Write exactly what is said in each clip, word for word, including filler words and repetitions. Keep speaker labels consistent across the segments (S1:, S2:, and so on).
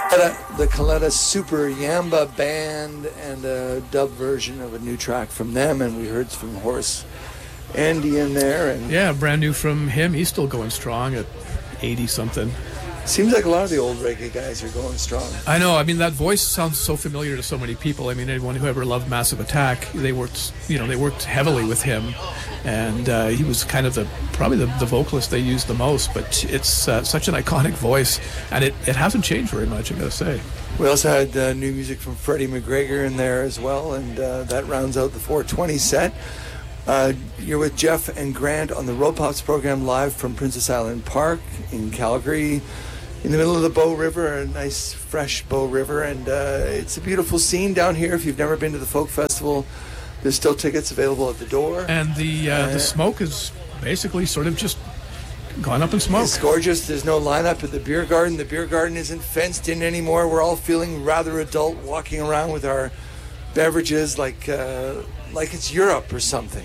S1: The Coletta Super Yamba Band and a dub version of a new track from them, and we heard from Horace Andy in there. And
S2: yeah, brand new from him. He's still going strong at eighty something.
S1: Seems like a lot of the old reggae guys are going strong.
S2: I know. I mean, that voice sounds so familiar to so many people. I mean, anyone who ever loved Massive Attack, they worked, you know, they worked heavily with him, and uh, he was kind of the probably the, the vocalist they used the most. But it's uh, such an iconic voice, and it, it hasn't changed very much, I gotta say.
S1: We also had uh, new music from Freddie McGregor in there as well, and uh, that rounds out the four twenty set. Uh, you're with Jeff and Grant on the Road Pops program live from Princess Island Park in Calgary, in the middle of the Bow River, a nice fresh Bow River, and uh, it's a beautiful scene down here. If you've never been to the folk festival, there's still tickets available at the door.
S2: And the uh, uh, the smoke is basically sort of just gone up in smoke.
S1: It's gorgeous. There's no lineup at the beer garden. The beer garden isn't fenced in anymore. We're all feeling rather adult, walking around with our beverages like uh, like it's Europe or something.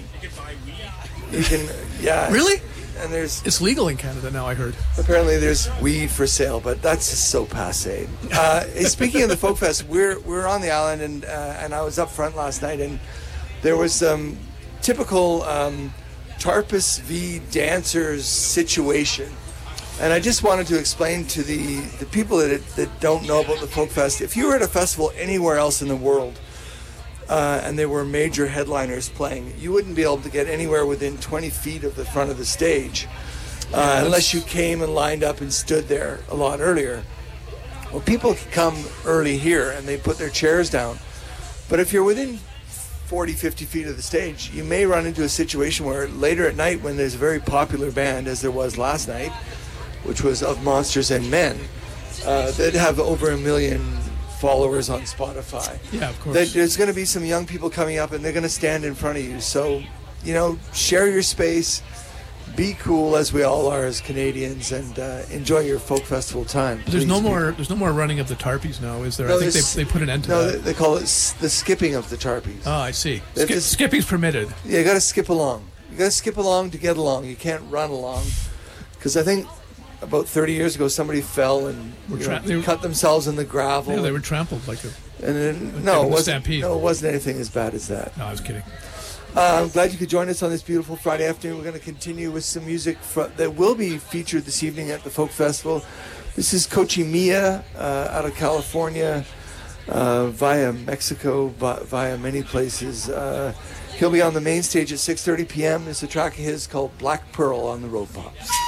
S1: You can, yeah.
S2: Really?
S1: And there's
S2: it's legal in Canada now, I heard.
S1: Apparently there's weed for sale, but that's just so passé. Uh, speaking of the Folk Fest, we're we're on the island, and uh, and I was up front last night, and there was some typical um, Tarpus v. Dancers situation. And I just wanted to explain to the, the people that that don't know about the Folk Fest, if you were at a festival anywhere else in the world, Uh, and there were major headliners playing, you wouldn't be able to get anywhere within twenty feet of the front of the stage uh, yeah, unless you came and lined up and stood there a lot earlier. Well, people come early here and they put their chairs down, but if you're within forty, fifty feet of the stage, you may run into a situation where later at night, when there's a very popular band, as there was last night, which was Of Monsters and Men, uh, they'd have over a million followers on Spotify.
S2: Yeah, of course.
S1: There's going to be some young people coming up, and they're going to stand in front of you. So, you know, share your space, be cool as we all are as Canadians, and uh, enjoy your folk festival time.
S2: There's no
S1: be.
S2: more. There's no more running of the Tarpies now, is there?
S1: No,
S2: I think they, they put an end to
S1: no,
S2: that.
S1: No, they call it s- the skipping of the Tarpies.
S2: Oh, I see.
S1: Skip,
S2: just, skipping's permitted.
S1: Yeah, you got to skip along. You got to skip along to get along. You can't run along, because I think about thirty years ago, somebody fell and tra- know, cut themselves in the gravel.
S2: Yeah, they were trampled like a.
S1: And then, no, it wasn't, no, it wasn't anything as bad as that.
S2: No, I was kidding.
S1: Uh, I'm glad you could join us on this beautiful Friday afternoon. We're going to continue with some music fr- that will be featured this evening at the Folk Festival. This is Cochi Mia uh, out of California, uh, via Mexico, via many places. Uh, he'll be on the main stage at six thirty p.m. It's a track of his called Black Pearl on the Road Pops.